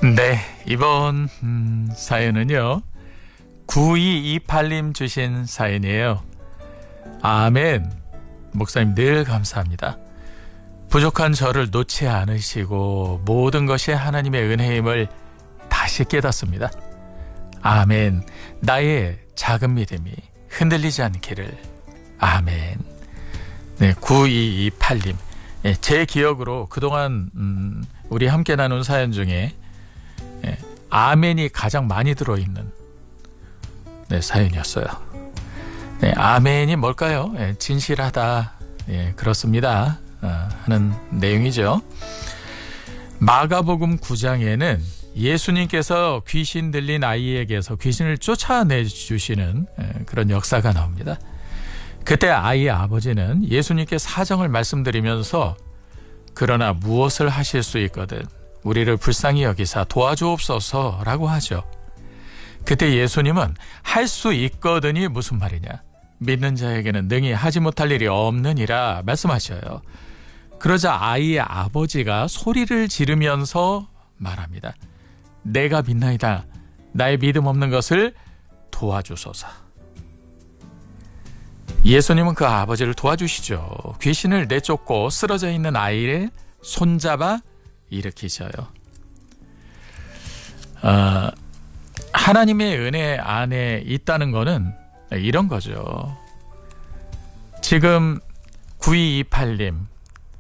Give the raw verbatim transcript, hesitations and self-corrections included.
네, 이번 음, 사연은요 구이이팔 님 주신 사연이에요. 아멘. 목사님 늘 감사합니다. 부족한 저를 놓지 않으시고 모든 것이 하나님의 은혜임을 다시 깨닫습니다. 아멘. 나의 작은 믿음이 흔들리지 않기를. 아멘. 네, 구이이팔 님. 네, 제 기억으로 그동안 음, 우리 함께 나눈 사연 중에 예, 아멘이 가장 많이 들어있는 네, 사연이었어요. 네, 아멘이 뭘까요? 예, 진실하다, 예, 그렇습니다, 어, 하는 내용이죠. 마가복음 구 장에는 예수님께서 귀신 들린 아이에게서 귀신을 쫓아내주시는 예, 그런 역사가 나옵니다. 그때 아이의 아버지는 예수님께 사정을 말씀드리면서 그러나 무엇을 하실 수 있거든 우리를 불쌍히 여기사 도와주옵소서라고 하죠. 그때 예수님은 할 수 있거든이 무슨 말이냐, 믿는 자에게는 능히 하지 못할 일이 없느니라 말씀하셔요. 그러자 아이의 아버지가 소리를 지르면서 말합니다. 내가 믿나이다. 나의 믿음 없는 것을 도와주소서. 예수님은 그 아버지를 도와주시죠. 귀신을 내쫓고 쓰러져 있는 아이를 손잡아 일으키셔요. 어, 하나님의 은혜 안에 있다는 거는 이런 거죠. 지금 구이이팔 님